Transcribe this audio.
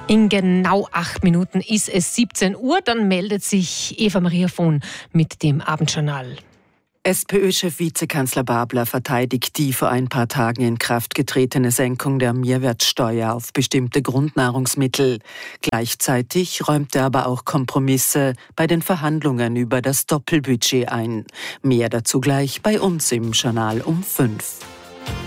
In genau 8 Minuten ist es 17 Uhr. Dann meldet sich Eva-Maria Vohn mit dem Abendjournal. SPÖ-Chef Vizekanzler Babler verteidigt die vor ein paar Tagen in Kraft getretene Senkung der Mehrwertsteuer auf bestimmte Grundnahrungsmittel. Gleichzeitig räumt er aber auch Kompromisse bei den Verhandlungen über das Doppelbudget ein. Mehr dazu gleich bei uns im Journal um 5.